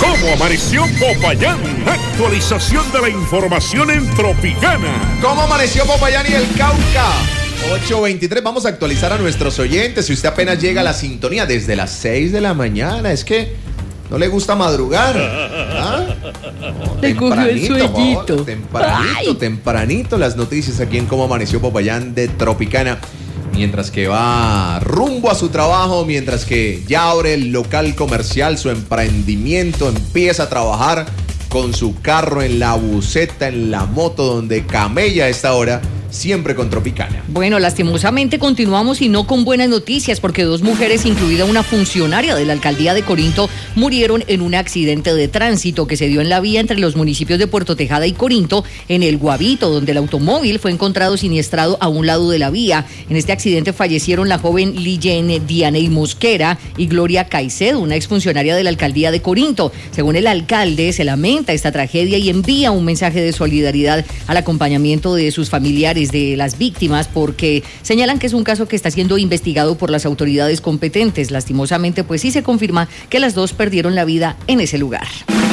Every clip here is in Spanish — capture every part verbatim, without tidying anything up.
¿Cómo amaneció Popayán? Actualización de la información en Tropicana. ¿Cómo amaneció Popayán y el Cauca? ocho veintitrés, vamos a actualizar a nuestros oyentes. Si usted apenas llega a la sintonía desde las seis de la mañana, es que no le gusta madrugar. ¿Ah? No, le cogió el sueñito. Favor, tempranito, Ay. tempranito las noticias aquí en Cómo amaneció Popayán de Tropicana. Mientras que va rumbo a su trabajo, mientras que ya abre el local comercial, su emprendimiento, empieza a trabajar con su carro en la buseta, en la moto, donde camella a esta hora, siempre con Tropicana. Bueno, lastimosamente continuamos y no con buenas noticias, porque dos mujeres, incluida una funcionaria de la alcaldía de Corinto, murieron en un accidente de tránsito que se dio en la vía entre los municipios de Puerto Tejada y Corinto, en el Guavito, donde el automóvil fue encontrado siniestrado a un lado de la vía. En este accidente fallecieron la joven Lijen Dianey Mosquera y Gloria Caicedo, una exfuncionaria de la alcaldía de Corinto. Según el alcalde, se lamenta esta tragedia y envía un mensaje de solidaridad al acompañamiento de sus familiares de las víctimas, porque señalan que es un caso que está siendo investigado por las autoridades competentes. Lastimosamente, pues sí se confirma que las dos perdieron la vida en ese lugar.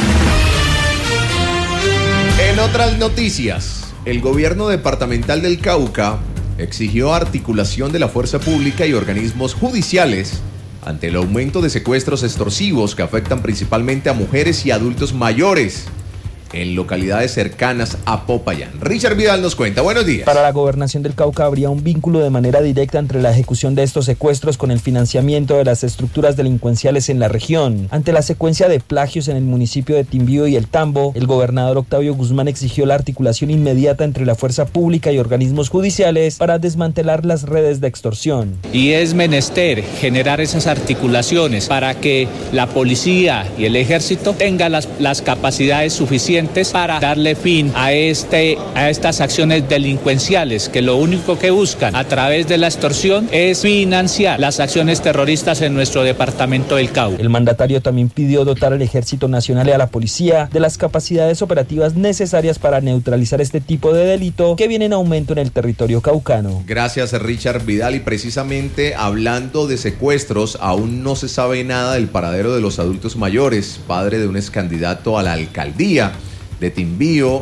En otras noticias, el gobierno departamental del Cauca exigió articulación de la fuerza pública y organismos judiciales ante el aumento de secuestros extorsivos que afectan principalmente a mujeres y adultos mayores en localidades cercanas a Popayán. Richard Vidal nos cuenta. Buenos días. Para la gobernación del Cauca habría un vínculo de manera directa entre la ejecución de estos secuestros con el financiamiento de las estructuras delincuenciales en la región. Ante la secuencia de plagios en el municipio de Timbío y El Tambo, el gobernador Octavio Guzmán exigió la articulación inmediata entre la fuerza pública y organismos judiciales para desmantelar las redes de extorsión. Y es menester generar esas articulaciones para que la policía y el ejército tengan las, las capacidades suficientes para darle fin a, este, a estas acciones delincuenciales que lo único que buscan a través de la extorsión es financiar las acciones terroristas en nuestro departamento del Cauca. El mandatario también pidió dotar al Ejército Nacional y a la policía de las capacidades operativas necesarias para neutralizar este tipo de delito que viene en aumento en el territorio caucano. Gracias, Richard Vidal. Y precisamente hablando de secuestros, aún no se sabe nada del paradero de los adultos mayores, padre de un ex candidato a la alcaldía de Timbío,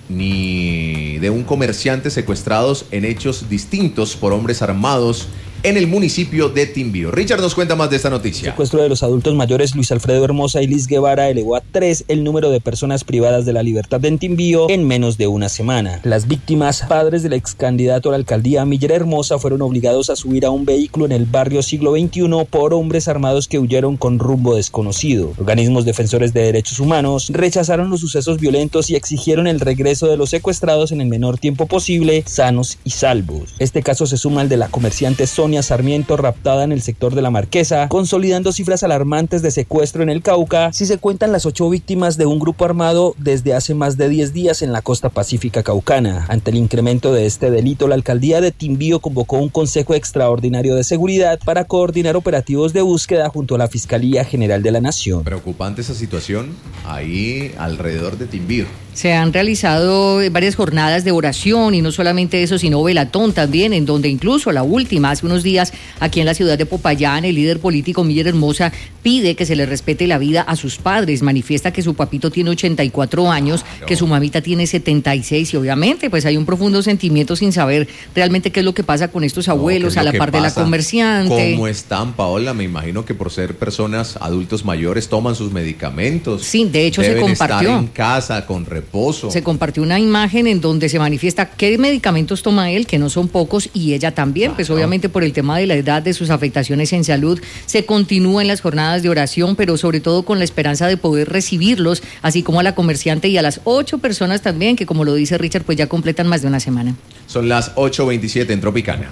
ni de un comerciante secuestrados en hechos distintos por hombres armados en el municipio de Timbío. Richard nos cuenta más de esta noticia. El secuestro de los adultos mayores Luis Alfredo Hermosa y Liz Guevara elevó a tres el número de personas privadas de la libertad en Timbío en menos de una semana. Las víctimas, padres del ex candidato a la alcaldía Miller Hermosa, fueron obligados a subir a un vehículo en el barrio Siglo veintiuno por hombres armados que huyeron con rumbo desconocido. Organismos defensores de derechos humanos rechazaron los sucesos violentos y exigieron el regreso de los secuestrados en el menor tiempo posible, sanos y salvos. Este caso se suma al de la comerciante Sonia Sarmiento, raptada en el sector de La Marquesa, consolidando cifras alarmantes de secuestro en el Cauca, si se cuentan las ocho víctimas de un grupo armado desde hace más de diez días en la costa pacífica caucana. Ante el incremento de este delito, la alcaldía de Timbío convocó un consejo extraordinario de seguridad para coordinar operativos de búsqueda junto a la Fiscalía General de la Nación. Preocupante esa situación ahí alrededor de Timbío. Se han realizado varias jornadas de oración y no solamente eso, sino velatón también, en donde incluso la última, hace unos días, aquí en la ciudad de Popayán, el líder político Miller Hermosa pide que se le respete la vida a sus padres. Manifiesta que su papito tiene ochenta y cuatro años, claro, que su mamita tiene setenta y seis y obviamente pues hay un profundo sentimiento sin saber realmente qué es lo que pasa con estos abuelos, no, a la par de la comerciante. ¿Cómo están, Paola? Me imagino que por ser personas adultos mayores toman sus medicamentos. Sí, de hecho se compartió. Deben estar en casa con reposo. Se compartió una imagen en donde se manifiesta qué medicamentos toma él, que no son pocos, y ella también, claro, pues obviamente por el tema de la edad, de sus afectaciones en salud. Se continúa en las jornadas de oración, pero sobre todo con la esperanza de poder recibirlos, así como a la comerciante y a las ocho personas también, que como lo dice Richard, pues ya completan más de una semana. Son las ocho veintisiete en Tropicana.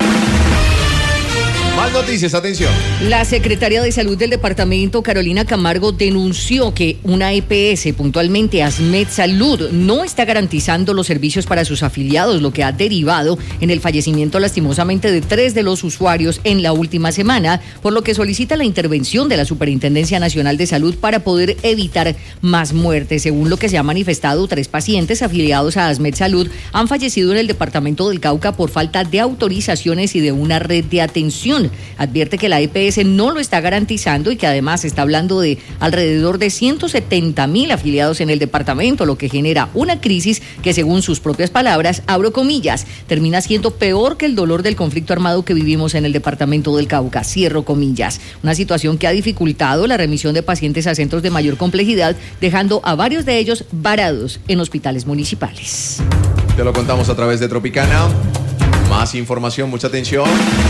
Más noticias, atención. La secretaria de Salud del departamento, Carolina Camargo, denunció que una E P S, puntualmente Asmed Salud, no está garantizando los servicios para sus afiliados, lo que ha derivado en el fallecimiento lastimosamente de tres de los usuarios en la última semana, por lo que solicita la intervención de la Superintendencia Nacional de Salud para poder evitar más muertes. Según lo que se ha manifestado, tres pacientes afiliados a Asmed Salud han fallecido en el departamento del Cauca por falta de autorizaciones y de una red de atención. Nacional. Advierte que la E P S no lo está garantizando y que además está hablando de alrededor de ciento setenta mil afiliados en el departamento, lo que genera una crisis que, según sus propias palabras, abro comillas, termina siendo peor que el dolor del conflicto armado que vivimos en el departamento del Cauca, cierro comillas. Una situación que ha dificultado la remisión de pacientes a centros de mayor complejidad, dejando a varios de ellos varados en hospitales municipales. Te lo contamos a través de Tropicana. Más información, mucha atención.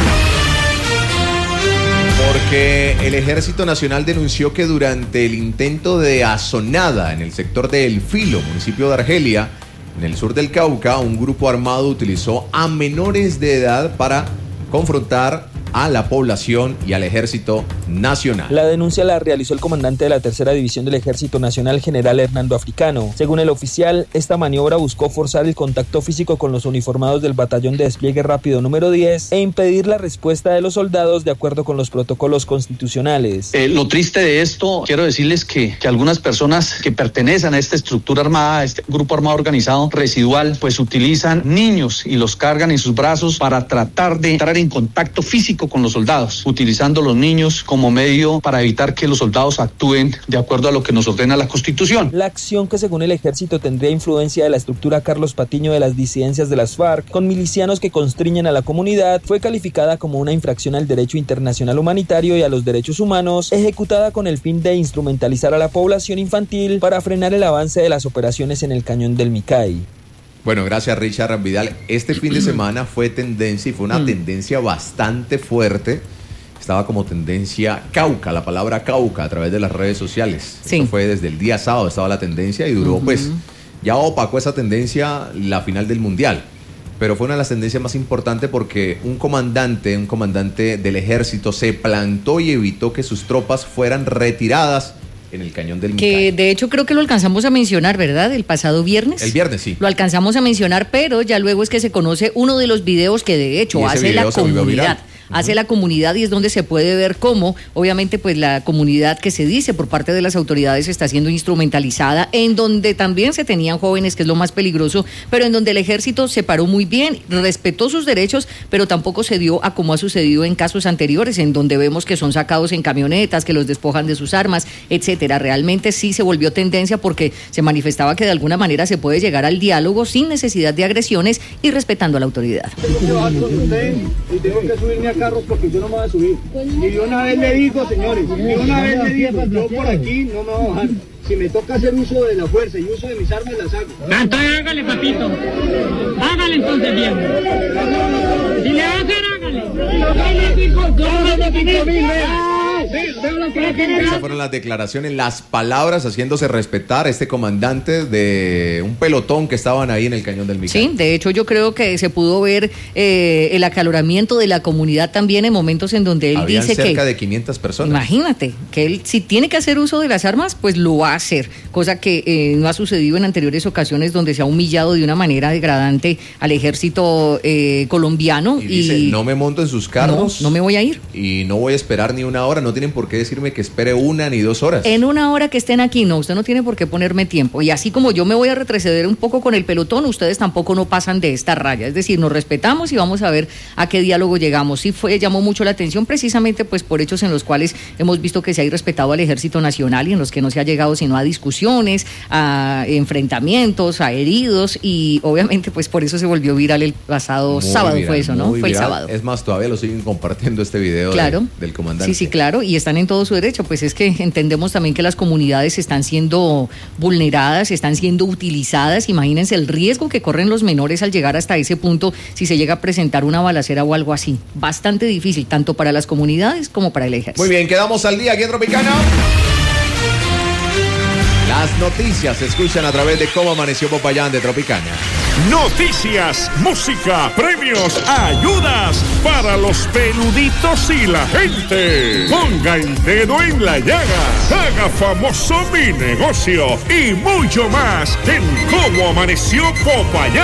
Porque el Ejército Nacional denunció que durante el intento de azonada en el sector de El Filo, municipio de Argelia, en el sur del Cauca, un grupo armado utilizó a menores de edad para confrontar a la población y al Ejército Nacional. La denuncia la realizó el comandante de la tercera división del Ejército Nacional, general Hernando Africano. Según el oficial, esta maniobra buscó forzar el contacto físico con los uniformados del Batallón de Despliegue Rápido número diez e impedir la respuesta de los soldados de acuerdo con los protocolos constitucionales. Eh, lo triste de esto, quiero decirles que, que algunas personas que pertenecen a esta estructura armada, a este grupo armado organizado residual, pues utilizan niños y los cargan en sus brazos para tratar de entrar en contacto físico con los soldados, utilizando los niños como medio para evitar que los soldados actúen de acuerdo a lo que nos ordena la Constitución. La acción, que según el ejército tendría influencia de la estructura Carlos Patiño de las disidencias de las FARC, con milicianos que constriñen a la comunidad, fue calificada como una infracción al derecho internacional humanitario y a los derechos humanos, ejecutada con el fin de instrumentalizar a la población infantil para frenar el avance de las operaciones en el cañón del Micay. Bueno, gracias Richard Vidal. Este fin de semana fue tendencia y fue una tendencia bastante fuerte. Estaba como tendencia Cauca, la palabra Cauca a través de las redes sociales. Sí. Eso fue desde el día sábado, estaba la tendencia y duró, uh-huh. pues, ya opacó esa tendencia la final del Mundial. Pero fue una de las tendencias más importantes porque un comandante, un comandante del ejército se plantó y evitó que sus tropas fueran retiradas en el cañón del Micay. Que de hecho creo que lo alcanzamos a mencionar, ¿verdad? El pasado viernes. El viernes, sí. Lo alcanzamos a mencionar, pero ya luego es que se conoce uno de los videos que de hecho hace la comunidad. Hace la comunidad y es donde se puede ver cómo, obviamente, pues la comunidad que se dice por parte de las autoridades está siendo instrumentalizada, en donde también se tenían jóvenes, que es lo más peligroso, pero en donde el ejército se paró muy bien, respetó sus derechos, pero tampoco se dio a como ha sucedido en casos anteriores, en donde vemos que son sacados en camionetas, que los despojan de sus armas, etcétera. Realmente sí se volvió tendencia porque se manifestaba que de alguna manera se puede llegar al diálogo sin necesidad de agresiones y respetando a la autoridad. Y tengo que subirme a carros porque yo no me voy a subir. Y de una vez le digo, señores, de una vez le digo, yo por aquí no me voy a bajar. Si me toca hacer uso de la fuerza y uso de mis armas, las hago. Entonces hágale, papito. Hágale entonces bien. Si le va a hacer, hágale. Yo le digo, yo le digo mil veces. Esas fueron las declaraciones, las palabras haciéndose respetar este comandante de un pelotón que estaban ahí en el cañón del Micay. Sí, de hecho yo creo que se pudo ver eh, el acaloramiento de la comunidad también en momentos en donde él Habían dice que... cerca de quinientas personas. Imagínate, que él si tiene que hacer uso de las armas, pues lo va a hacer, cosa que eh, no ha sucedido en anteriores ocasiones donde se ha humillado de una manera degradante al ejército eh, colombiano. Y dice, y... no me monto en sus carros. No, no me voy a ir. Y no voy a esperar ni una hora, no tienen por qué decirme que espere una ni dos horas. En una hora que estén aquí, no, usted no tiene por qué ponerme tiempo. Y así como yo me voy a retroceder un poco con el pelotón, ustedes tampoco no pasan de esta raya. Es decir, nos respetamos y vamos a ver a qué diálogo llegamos. Sí fue, llamó mucho la atención precisamente pues por hechos en los cuales hemos visto que se ha irrespetado al Ejército Nacional y en los que no se ha llegado sino a discusiones, a enfrentamientos, a heridos y obviamente pues por eso se volvió viral el pasado muy sábado viral, fue eso, ¿no? Fue viral. El sábado. Es más, todavía lo siguen compartiendo este video claro. de, del comandante. Sí, sí, claro, y están en todo su derecho, pues es que entendemos también que las comunidades están siendo vulneradas, están siendo utilizadas. Imagínense el riesgo que corren los menores al llegar hasta ese punto si se llega a presentar una balacera o algo así. Bastante difícil, tanto para las comunidades como para el ejército. Muy bien, quedamos al día aquí en Tropicana. Las noticias se escuchan a través de Cómo Amaneció Popayán de Tropicana. Noticias, música, premios, ayudas para los peluditos y la gente. Ponga el dedo en la llaga, haga famoso mi negocio y mucho más en Cómo Amaneció Popayán.